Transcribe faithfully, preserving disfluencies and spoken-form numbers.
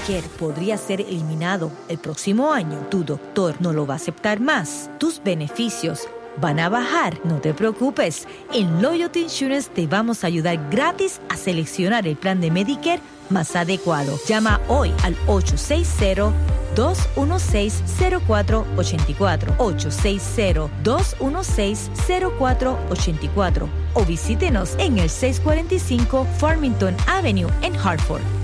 Medicare podría ser eliminado el próximo año, tu doctor no lo va a aceptar más. Tus beneficios van a bajar. No te preocupes. En Loyalty Insurance te vamos a ayudar gratis a seleccionar el plan de Medicare más adecuado. Llama hoy al ocho seis cero, dos uno seis, cero cuatro ocho cuatro, ocho seis cero, dos uno seis, cero cuatro ocho cuatro o visítenos en el seiscientos cuarenta y cinco Farmington Avenue en Hartford.